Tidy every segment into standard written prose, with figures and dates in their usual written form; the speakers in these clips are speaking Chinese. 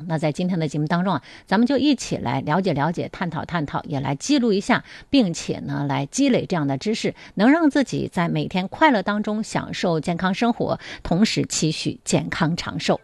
那在今天的节目当中啊，咱们就一起来了解了解、探讨探讨，也来记录一下，并且呢来积累这样的知识，能让自己在每天快乐当中享受健康生活，同时期许健康长寿。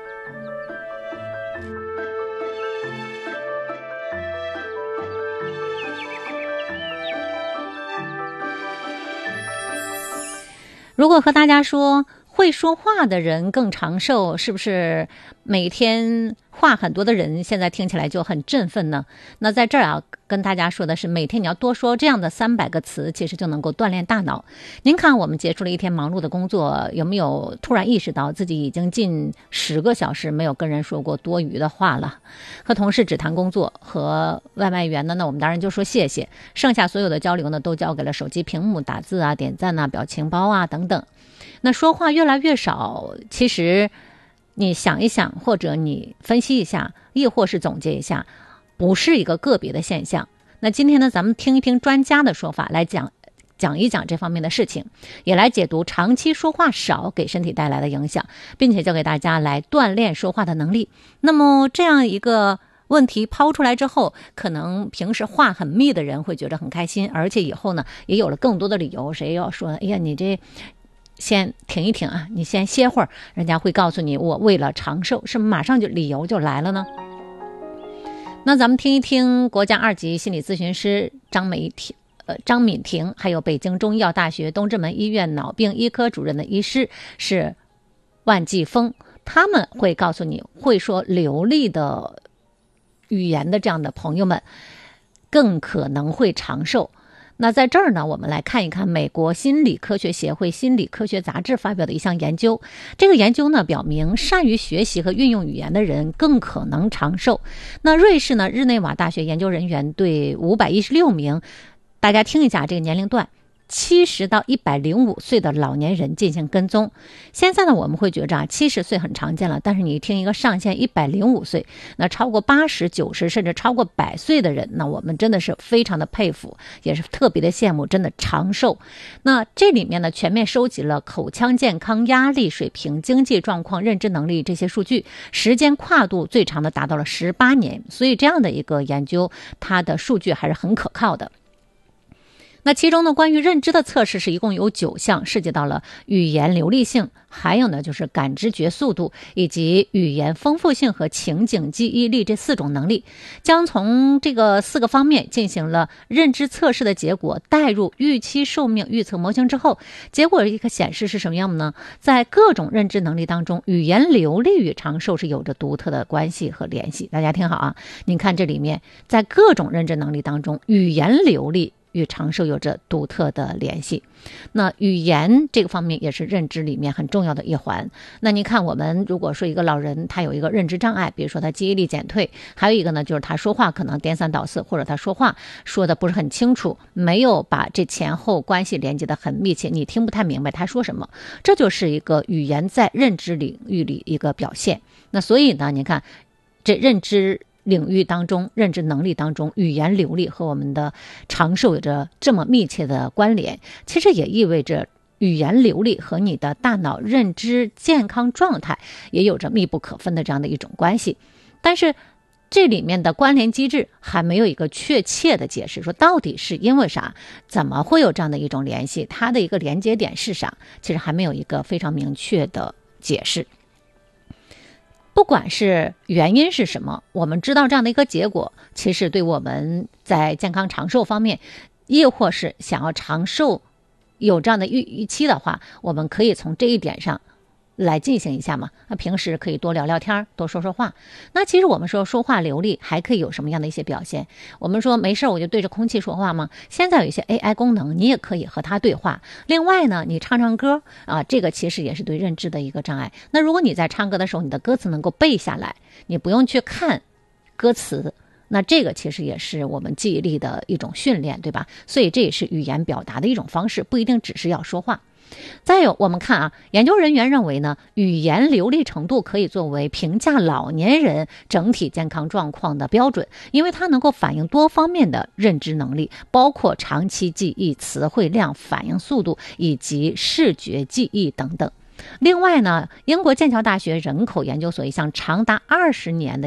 如果和大家说会说话的人更长寿，是不是每天话很多的人现在听起来就很振奋呢？那在这儿啊，跟大家说的是，每天你要多说这样的300个词，其实就能够锻炼大脑。您看我们结束了一天忙碌的工作，有没有突然意识到自己已经近10个小时没有跟人说过多余的话了？和同事只谈工作，和外卖员呢，那我们当然就说谢谢，剩下所有的交流呢，都交给了手机屏幕，打字啊、点赞啊、表情包啊等等。那说话越来越少，其实你想一想，或者你分析一下，亦或是总结一下，不是一个个别的现象。那今天呢，咱们听一听专家的说法，来讲一讲这方面的事情，也来解读长期说话少给身体带来的影响，并且教给大家来锻炼说话的能力。那么这样一个问题抛出来之后，可能平时话很密的人会觉得很开心，而且以后呢也有了更多的理由。谁要说哎呀你这先停一停啊，你先歇会儿，人家会告诉你我为了长寿，是马上就理由就来了呢。那咱们听一听国家2级心理咨询师张敏婷，还有北京中医药大学东直门医院脑病医科主任的医师是万继峰，他们会告诉你，会说流利的语言的这样的朋友们更可能会长寿。那在这儿呢，我们来看一看美国心理科学协会心理科学杂志发表的一项研究。这个研究呢表明，善于学习和运用语言的人更可能长寿。那瑞士呢，日内瓦大学研究人员对516名，大家听一下这个年龄段，70到105岁的老年人进行跟踪。现在呢，我们会觉着70岁很常见了，但是你听一个上限105岁，那超过80、90甚至超过100岁的人，那我们真的是非常的佩服，也是特别的羡慕，真的长寿。那这里面呢，全面收集了口腔健康、压力水平、经济状况、认知能力这些数据，时间跨度最长的达到了18年，所以这样的一个研究，它的数据还是很可靠的。那其中呢，关于认知的测试是一共有9项，涉及到了语言流利性，还有呢就是感知觉速度，以及语言丰富性和情景记忆力这4种能力。将从这个4个方面进行了认知测试的结果带入预期寿命预测模型之后，结果一个显示是什么样的呢？在各种认知能力当中，语言流利与长寿是有着独特的关系和联系。大家听好啊，您看这里面，在各种认知能力当中，语言流利与长寿有着独特的联系。那语言这个方面也是认知里面很重要的一环。那你看，我们如果说一个老人他有一个认知障碍，比如说他记忆力减退，还有一个呢就是他说话可能颠三倒四，或者他说话说的不是很清楚，没有把这前后关系连接的很密切，你听不太明白他说什么，这就是一个语言在认知领域里一个表现。那所以呢，你看这认知领域当中，认知能力当中，语言流利和我们的长寿有着这么密切的关联，其实也意味着语言流利和你的大脑认知健康状态也有着密不可分的这样的一种关系。但是这里面的关联机制还没有一个确切的解释，说到底是因为啥，怎么会有这样的一种联系，它的一个连接点是啥，其实还没有一个非常明确的解释。不管是原因是什么，我们知道这样的一个结果，其实对我们在健康长寿方面，亦或是想要长寿有这样的预期的话，我们可以从这一点上来进行一下嘛。那平时可以多聊聊天，多说说话。那其实我们说说话流利还可以有什么样的一些表现？我们说没事我就对着空气说话吗？现在有一些 AI 功能，你也可以和它对话。另外呢，你唱唱歌啊，这个其实也是对认知的一个障碍。那如果你在唱歌的时候，你的歌词能够背下来，你不用去看歌词，那这个其实也是我们记忆力的一种训练，对吧？所以这也是语言表达的一种方式，不一定只是要说话。再有我们看啊，研究人员认为呢，语言流利程度可以作为评价老年人整体健康状况的标准，因为它能够反映多方面的认知能力，包括长期记忆、词汇量、反应速度以及视觉记忆等等。另外呢，英国剑桥大学人口研究所一项长达20年的